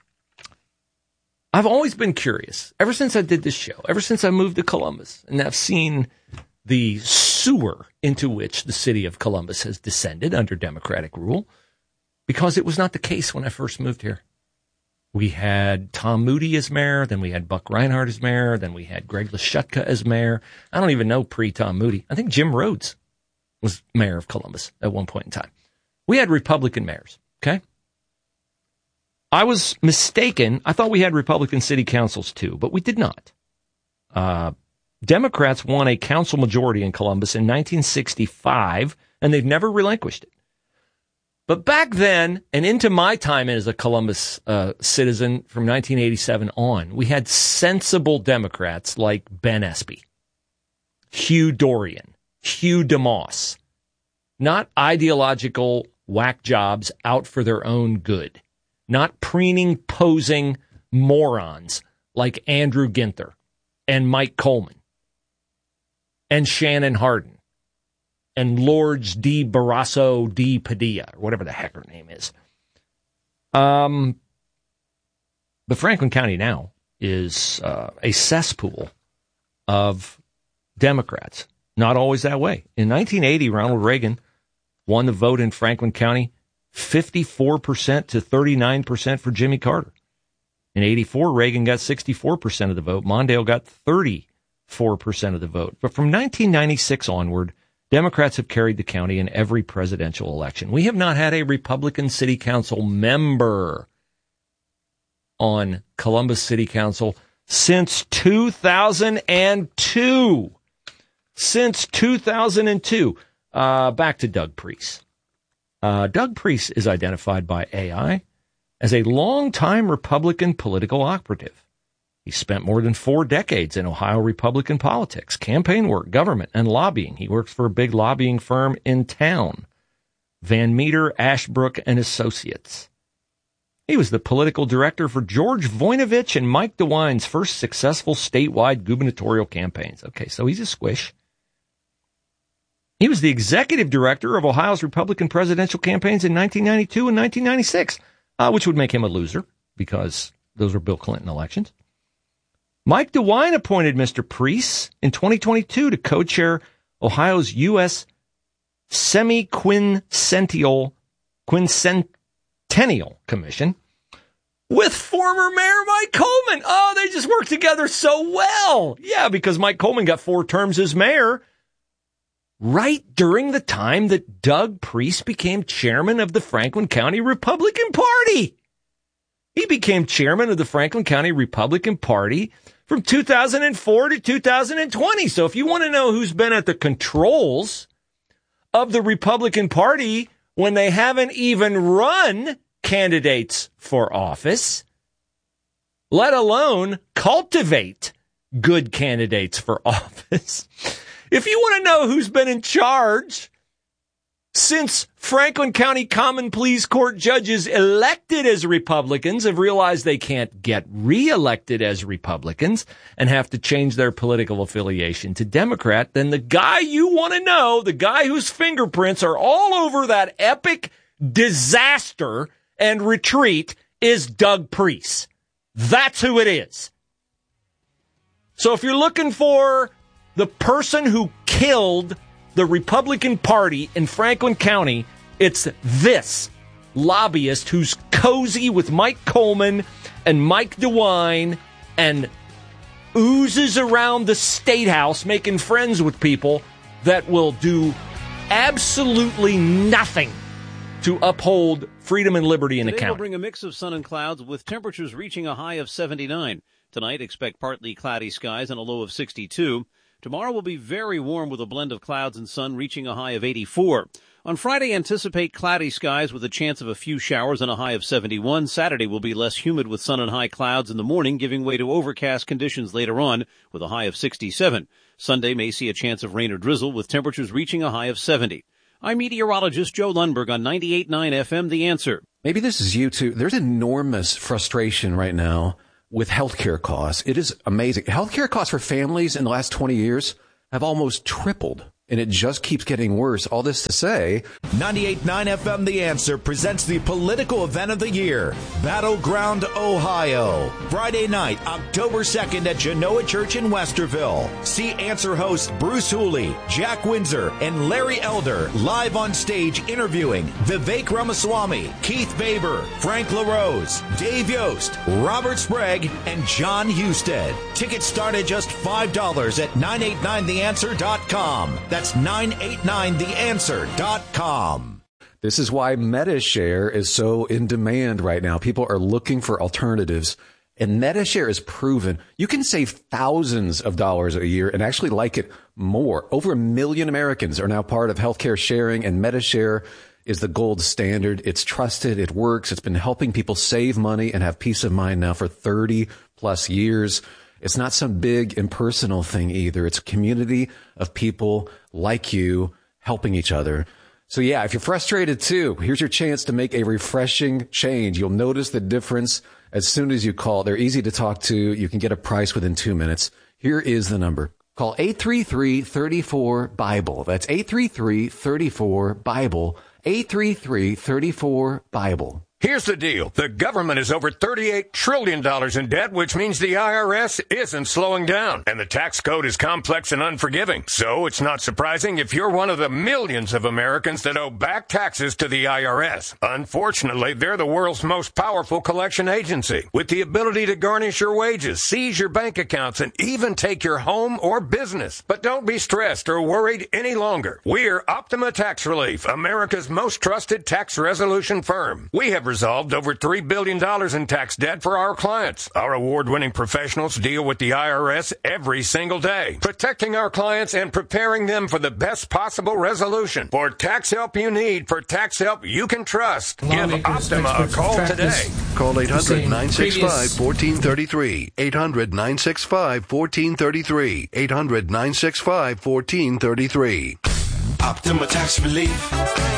I've always been curious ever since I did this show, ever since I moved to Columbus, and I've seen the sewer into which the city of Columbus has descended under Democratic rule, because it was not the case when I first moved here. We had Tom Moody as mayor, then we had Buck Reinhardt as mayor, then we had Greg Lashutka as mayor. I don't even know pre-Tom Moody. I think Jim Rhodes was mayor of Columbus at one point in time. We had Republican mayors, okay? I was mistaken. I thought we had Republican city councils too, but we did not. Uh, Democrats won a council majority in Columbus in nineteen sixty-five, and they've never relinquished it. But back then, and into my time as a Columbus uh, citizen from nineteen eighty-seven on, we had sensible Democrats like Ben Espy, Hugh Dorian, Hugh DeMoss, not ideological whack jobs out for their own good, not preening, posing morons like Andrew Ginther and Mike Coleman and Shannon Hardin and Lourdes D. Barrasso D. Padilla, or whatever the heck her name is. Um, but Franklin County now is uh, a cesspool of Democrats. Not always that way. In nineteen eighty, Ronald Reagan won the vote in Franklin County, fifty-four percent to thirty-nine percent for Jimmy Carter. In eighty-four, Reagan got sixty-four percent of the vote. Mondale got thirty-four percent of the vote. But from nineteen ninety-six onward, Democrats have carried the county in every presidential election. We have not had a Republican city council member on Columbus City Council since two thousand two. Since two thousand two. Uh, back to Doug Priest. Uh, Doug Priest is identified by A I as a longtime Republican political operative. He spent more than four decades in Ohio Republican politics, campaign work, government, and lobbying. He works for a big lobbying firm in town, Van Meter, Ashbrook, and Associates. He was the political director for George Voinovich and Mike DeWine's first successful statewide gubernatorial campaigns. Okay, so he's a squish. He was the executive director of Ohio's Republican presidential campaigns in nineteen ninety-two and nineteen ninety-six, uh, which would make him a loser because those were Bill Clinton elections. Mike DeWine appointed Mister Priest in twenty twenty-two to co-chair Ohio's U S Semi-Quincentennial Quincentennial Commission with former Mayor Mike Coleman. Oh, they just work together so well. Yeah, because Mike Coleman got four terms as mayor right during the time that Doug Priest became chairman of the Franklin County Republican Party. He became chairman of the Franklin County Republican Party from two thousand four to two thousand twenty. So if you want to know who's been at the controls of the Republican Party when they haven't even run candidates for office, let alone cultivate good candidates for office. If you want to know who's been in charge since Franklin County Common Pleas Court judges elected as Republicans have realized they can't get reelected as Republicans and have to change their political affiliation to Democrat, then the guy you want to know, the guy whose fingerprints are all over that epic disaster and retreat, is Doug Priest. That's who it is. So if you're looking for the person who killed the Republican Party in Franklin County, it's this lobbyist who's cozy with Mike Coleman and Mike DeWine and oozes around the State House making friends with people that will do absolutely nothing to uphold freedom and liberty in the Today county. will bring a mix of sun and clouds with temperatures reaching a high of seventy-nine. Tonight, expect partly cloudy skies and a low of sixty-two. Tomorrow will be very warm with a blend of clouds and sun reaching a high of eighty-four. On Friday, anticipate cloudy skies with a chance of a few showers and a high of seventy-one. Saturday will be less humid with sun and high clouds in the morning, giving way to overcast conditions later on with a high of sixty-seven. Sunday may see a chance of rain or drizzle with temperatures reaching a high of seventy. I'm meteorologist Joe Lundberg on ninety-eight point nine F M, The Answer. Maybe this is you too. There's enormous frustration right now with healthcare costs. It is amazing. Healthcare costs for families in the last twenty years have almost tripled, and it just keeps getting worse. All this to say, ninety-eight point nine F M The Answer presents the political event of the year, Battleground Ohio. Friday night, October second at Genoa Church in Westerville. See Answer hosts Bruce Hooley, Jack Windsor, and Larry Elder live on stage interviewing Vivek Ramaswamy, Keith Baber, Frank LaRose, Dave Yost, Robert Sprague, and John Husted. Tickets start at just five dollars at nine eight nine the answer dot com. That's nine eight nine the answer dot com. this is why MediShare is so in demand right now. People are looking for alternatives, and MediShare is proven you can save thousands of dollars a year and actually like it more. Over a million Americans are now part of healthcare sharing, and MediShare is the gold standard. It's trusted. It works. It's been helping people save money and have peace of mind now for thirty plus years. It's not some big impersonal thing either. It's a community of people like you helping each other. So yeah, if you're frustrated too, here's your chance to make a refreshing change. You'll notice the difference as soon as you call. They're easy to talk to. You can get a price within two minutes. Here is the number. Call eight three three, three four, BIBLE. That's eight three three, three four, BIBLE. eight three three, three four, BIBLE. Here's the deal. The government is over thirty-eight trillion dollars in debt, which means the I R S isn't slowing down. And the tax code is complex and unforgiving. So it's not surprising if you're one of the millions of Americans that owe back taxes to the I R S. Unfortunately, they're the world's most powerful collection agency, with the ability to garnish your wages, seize your bank accounts, and even take your home or business. But don't be stressed or worried any longer. We're Optima Tax Relief, America's most trusted tax resolution firm. We have resolved over three billion dollars in tax debt for our clients. Our award-winning professionals deal with the I R S every single day, protecting our clients and preparing them for the best possible resolution. For tax help you need, for tax help you can trust, give Optima a call today. Call eight hundred, nine six five, one four three three. eight hundred, nine six five, one four three three. eight hundred, nine six five, one four three three. Optima Tax Relief.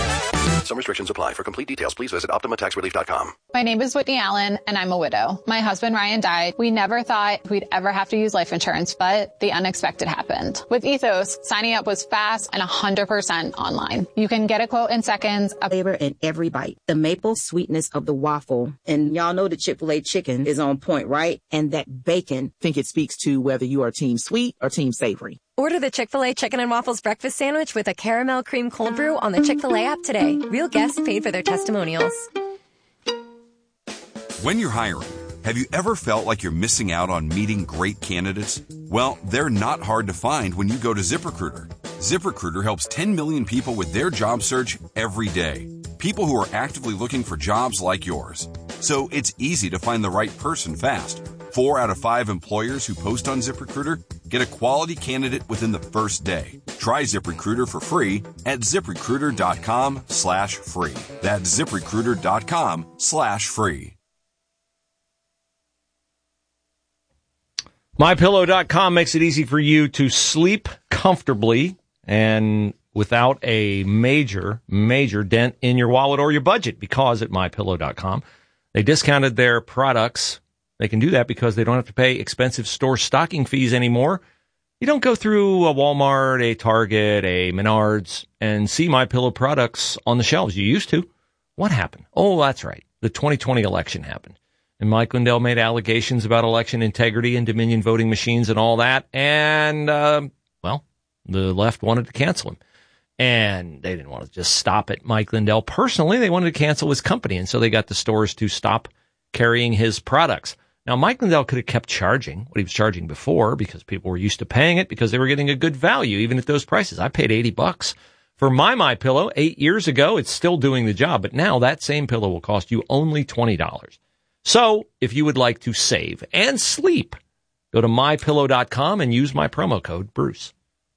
Some restrictions apply. For complete details, please visit optima tax relief dot com. My name is Whitney Allen, and I'm a widow. My husband, Ryan, died. We never thought we'd ever have to use life insurance, but the unexpected happened. With Ethos, signing up was fast and one hundred percent online. You can get a quote in seconds. Flavor in every bite. The maple sweetness of the waffle. And y'all know the Chick-fil-A chicken is on point, right? And that bacon. I think it speaks to whether you are team sweet or team savory. Order the Chick-fil-A Chicken and Waffles breakfast sandwich with a caramel cream cold brew on the Chick-fil-A app today. Real guests paid for their testimonials. When you're hiring, have you ever felt like you're missing out on meeting great candidates? Well, they're not hard to find when you go to ZipRecruiter. ZipRecruiter helps ten million people with their job search every day. People who are actively looking for jobs like yours. So it's easy to find the right person fast. Four out of five employers who post on ZipRecruiter get a quality candidate within the first day. Try ZipRecruiter for free at ZipRecruiter.com slash free. That's ZipRecruiter.com slash free. My Pillow dot com makes it easy for you to sleep comfortably and without a major, major dent in your wallet or your budget, because at My Pillow dot com, they discounted their products. They can do that because they don't have to pay expensive store stocking fees anymore. You don't go through a Walmart, a Target, a Menards, and see MyPillow products on the shelves. You used to. What happened? Oh, that's right. The twenty twenty election happened. And Mike Lindell made allegations about election integrity and Dominion voting machines and all that. And, uh, well, the left wanted to cancel him. And they didn't want to just stop at Mike Lindell personally. They wanted to cancel his company. And so they got the stores to stop carrying his products. Now, Mike Lindell could have kept charging what he was charging before because people were used to paying it because they were getting a good value, even at those prices. I paid eighty bucks For my MyPillow, eight years ago, it's still doing the job, but now that same pillow will cost you only twenty dollars. So if you would like to save and sleep, go to my pillow dot com and use my promo code Bruce.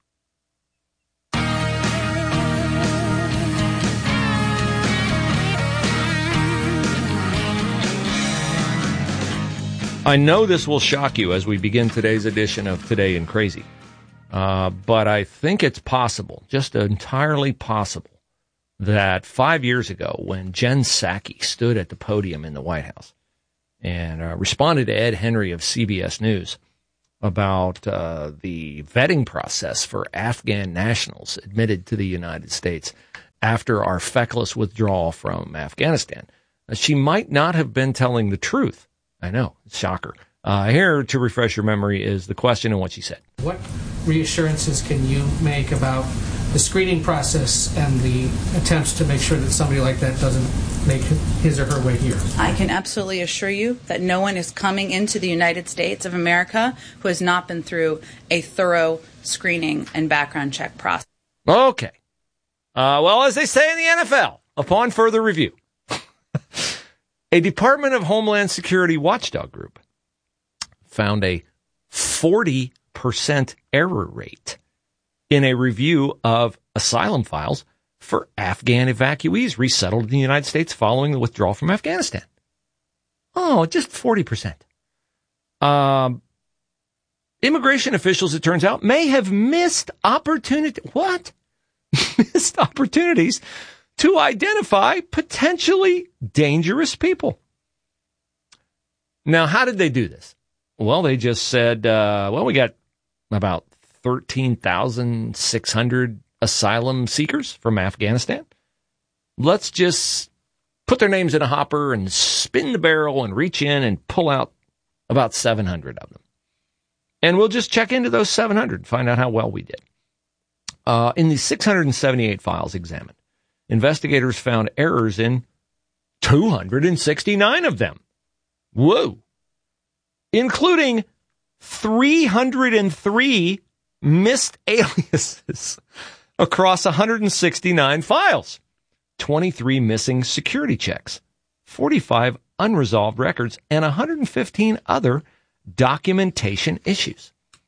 I know this will shock you as we begin today's edition of Today in Crazy, uh, but I think it's possible, just entirely possible, that five years ago when Jen Psaki stood at the podium in the White House and uh, responded to Ed Henry of C B S News about uh, the vetting process for Afghan nationals admitted to the United States after our feckless withdrawal from Afghanistan, she might not have been telling the truth. I know, shocker. Uh, here to refresh your memory is the question and what she said. What reassurances can you make about the screening process and the attempts to make sure that somebody like that doesn't make his or her way here? I can absolutely assure you that no one is coming into the United States of America who has not been through a thorough screening and background check process. Okay. Uh, well, as they say in the N F L, upon further review, a Department of Homeland Security watchdog group found a forty percent error rate in a review of asylum files for Afghan evacuees resettled in the United States following the withdrawal from Afghanistan. Oh, just forty percent. Um, immigration officials, it turns out, may have missed opportunity. What? missed opportunities to identify potentially dangerous people. Now, how did they do this? Well, they just said, uh, well, we got about thirteen thousand six hundred asylum seekers from Afghanistan. Let's just put their names in a hopper and spin the barrel and reach in and pull out about seven hundred of them. And we'll just check into those seven hundred and find out how well we did. Uh, in the six hundred seventy-eight files examined, investigators found errors in two hundred sixty-nine of them. Whoa. Including three hundred three missed aliases across one hundred sixty-nine files, twenty-three missing security checks, forty-five unresolved records, and one hundred fifteen other documentation issues.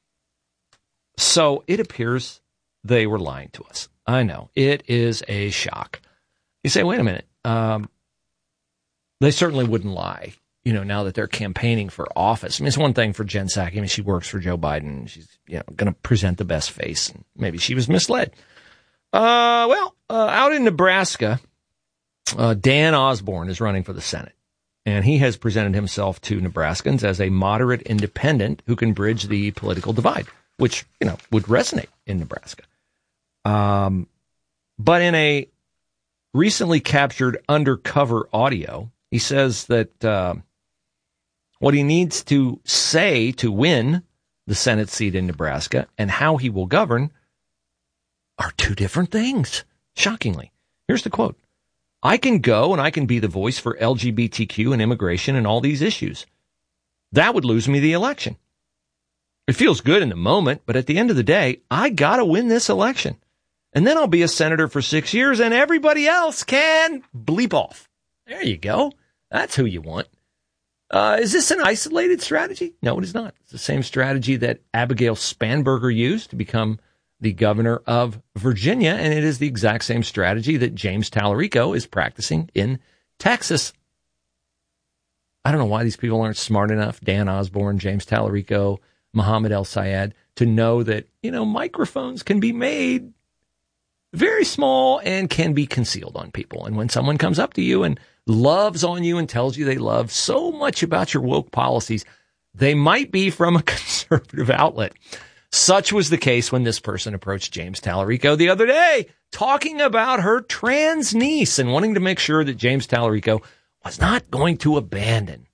So it appears they were lying to us. I know. It is a shock. You say, wait a minute. Um, they certainly wouldn't lie, you know, now that they're campaigning for office. I mean, it's one thing for Jen Psaki. I mean, she works for Joe Biden. She's, you know, going to present the best face. And maybe she was misled. Uh, well, uh, out in Nebraska, uh, Dan Osborne is running for the Senate. And he has presented himself to Nebraskans as a moderate independent who can bridge the political divide, which, you know, would resonate in Nebraska. Um, but in a recently captured undercover audio, he says that uh, what he needs to say to win the Senate seat in Nebraska and how he will govern are two different things, shockingly. Here's the quote. I can go and I can be the voice for L G B T Q and immigration and all these issues. That would lose me the election. It feels good in the moment, but at the end of the day, I got to win this election. And then I'll be a senator for six years and everybody else can bleep off. There you go. That's who you want. Uh, is this an isolated strategy? No, it is not. It's the same strategy that Abigail Spanberger used to become the governor of Virginia, and it is the exact same strategy that James Tallarico is practicing in Texas. I don't know why these people aren't smart enough, Dan Osborne, James Tallarico, Mohammed El-Sayed, to know that, you know, microphones can be made very small and can be concealed on people. And when someone comes up to you and loves on you and tells you they love so much about your woke policies, they might be from a conservative outlet. Such was the case when this person approached James Tallarico the other day, talking about her trans niece and wanting to make sure that James Tallarico was not going to abandon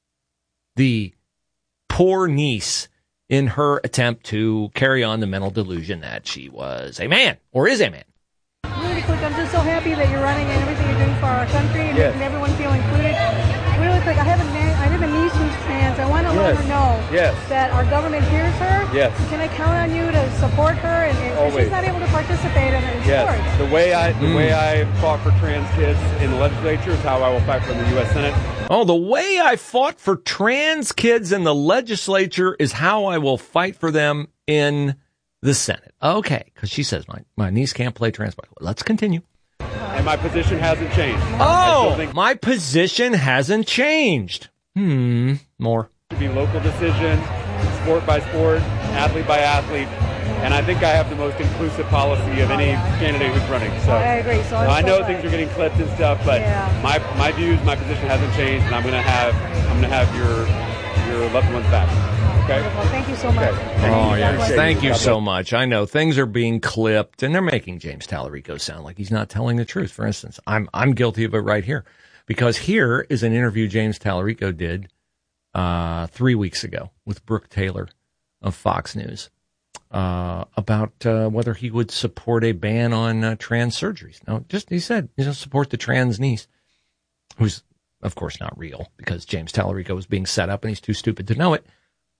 the poor niece in her attempt to carry on the mental delusion that she was a man or is a man. Rudy, quick, I'm just so happy that you're running and everything you're doing for our country and yes. making everyone feel included. Really quick, I have a na- I have a niece who's trans. I want to let yes. her know yes. that our government hears her. Yes. Can I count on you to support her? And, and Always. She's not able to participate in, in yes. sports. The way I the Mm. way I fought for trans kids in the legislature is how I will fight for in the U S Senate. Oh, the way I fought for trans kids in the legislature is how I will fight for them in the Senate. Okay, because she says my, my niece can't play trans. Let's continue. And my position hasn't changed. Oh, think- my position hasn't changed. Hmm, more. To be local decisions, sport by sport, athlete by athlete. And I think I have the most inclusive policy of any candidate who's running. So I agree. So I know so things are getting clipped and stuff, but yeah. my my views, my position hasn't changed, and I'm gonna have I'm gonna have your your loved ones back. Okay. Well, thank you so much. Okay. Oh, you. yes. Thank you God so bless. much. I know things are being clipped, and they're making James Tallarico sound like he's not telling the truth. For instance, I'm I'm guilty of it right here, because here is an interview James Tallarico did uh, three weeks ago with Brooke Taylor of Fox News uh, about uh, whether he would support a ban on uh, trans surgeries. No, just he said he's going to support the trans niece, who's of course not real because James Tallarico was being set up and he's too stupid to know it.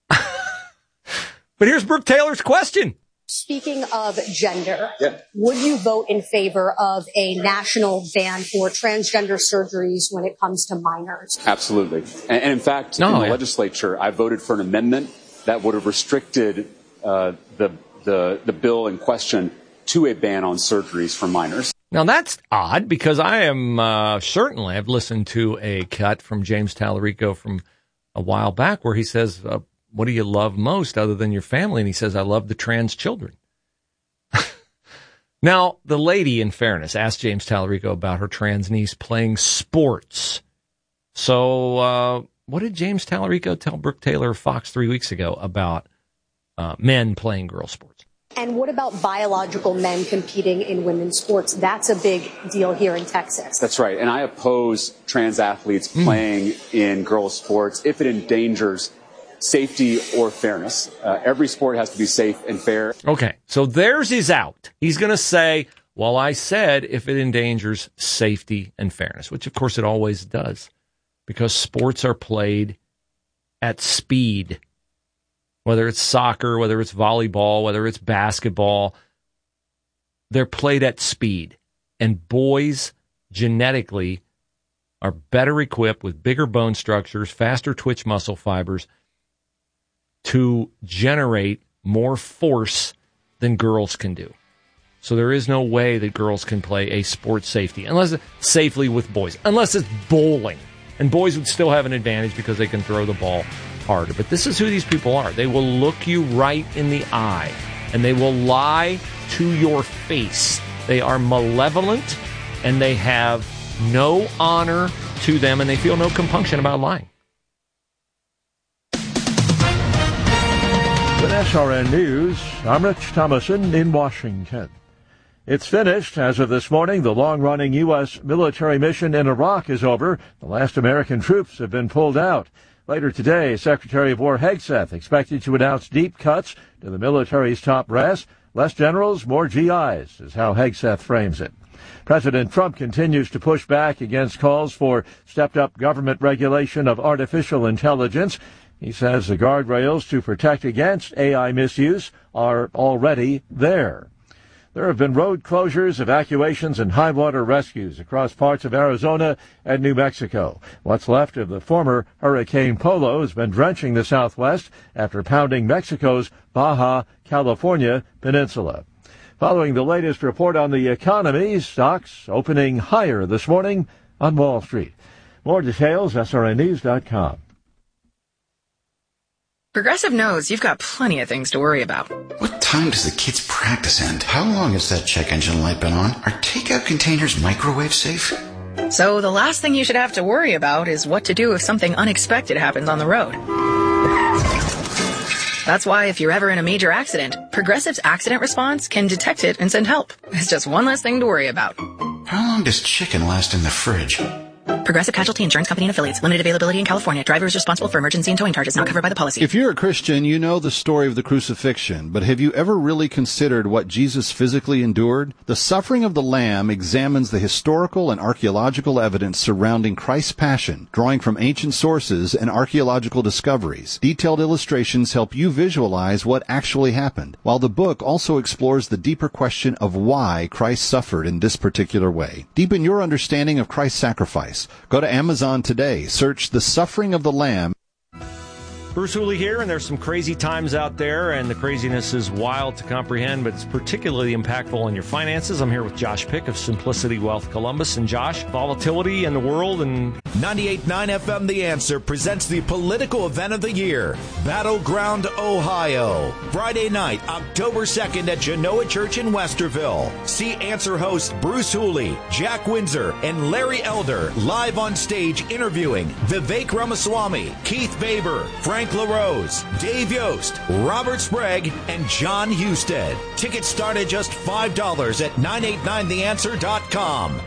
But here's Brooke Taylor's question. Speaking of gender, yeah. would you vote in favor of a national ban for transgender surgeries when it comes to minors? Absolutely. And, and in fact, no, in the yeah. legislature, I voted for an amendment that would have restricted uh, the, the, the bill in question to a ban on surgeries for minors. Now, that's odd because I am uh, certainly, I've listened to a cut from James Tallarico from a while back where he says, uh, what do you love most other than your family? And he says, I love the trans children. Now, the lady, in fairness, asked James Tallarico about her trans niece playing sports. So uh, what did James Tallarico tell Brooke Taylor of Fox three weeks ago about uh, men playing girl sports? And what about biological men competing in women's sports? That's a big deal here in Texas. That's right. And I oppose trans athletes mm. playing in girls' sports if it endangers safety or fairness. Uh, every sport has to be safe and fair. Okay, so theirs is out. He's going to say, well, I said if it endangers safety and fairness, which of course it always does, because sports are played at speed. Whether it's soccer, whether it's volleyball, whether it's basketball, they're played at speed. And boys genetically are better equipped with bigger bone structures, faster twitch muscle fibers, to generate more force than girls can do. So there is no way that girls can play a sport safety, unless safely with boys, unless it's bowling. And boys would still have an advantage because they can throw the ball harder. But this is who these people are. They will look you right in the eye, and they will lie to your face. They are malevolent, and they have no honor to them, and they feel no compunction about lying. With S R N News, I'm Rich Thomason in Washington. It's finished. As of this morning, the long-running U S military mission in Iraq is over. The last American troops have been pulled out. Later today, Secretary of War Hegseth expected to announce deep cuts to the military's top brass. Less generals, more G Is, is how Hegseth frames it. President Trump continues to push back against calls for stepped-up government regulation of artificial intelligence. He says the guardrails to protect against A I misuse are already there. There have been road closures, evacuations, and high-water rescues across parts of Arizona and New Mexico. What's left of the former Hurricane Polo has been drenching the Southwest after pounding Mexico's Baja California peninsula. Following the latest report on the economy, stocks opening higher this morning on Wall Street. More details, S R N news dot com. Progressive knows you've got plenty of things to worry about. What time does the kids' practice end? How long has that check engine light been on? Are takeout containers microwave safe? So the last thing you should have to worry about is what to do if something unexpected happens on the road. That's why if you're ever in a major accident, Progressive's accident response can detect it and send help. It's just one less thing to worry about. How long does chicken last in the fridge? Progressive Casualty Insurance Company and Affiliates. Limited availability in California. Driver is responsible for emergency and towing charges not covered by the policy. If you're a Christian, you know the story of the crucifixion, but have you ever really considered what Jesus physically endured? The Suffering of the Lamb examines the historical and archaeological evidence surrounding Christ's passion, drawing from ancient sources and archaeological discoveries. Detailed illustrations help you visualize what actually happened, while the book also explores the deeper question of why Christ suffered in this particular way. Deepen your understanding of Christ's sacrifice. Go to Amazon today. Search The Suffering of the Lamb. Bruce Hooley here, and there's some crazy times out there, and the craziness is wild to comprehend, but it's particularly impactful on your finances. I'm here with Josh Pick of Simplicity Wealth Columbus. And Josh, volatility in the world and... ninety-eight point nine F M The Answer presents the political event of the year, Battleground, Ohio. Friday night, October second at Genoa Church in Westerville. See Answer hosts Bruce Hooley, Jack Windsor, and Larry Elder live on stage interviewing Vivek Ramaswamy, Keith Baber, Frank LaRose, Dave Yost, Robert Sprague, and John Husted. Tickets start at just five dollars at nine eight nine the answer dot com.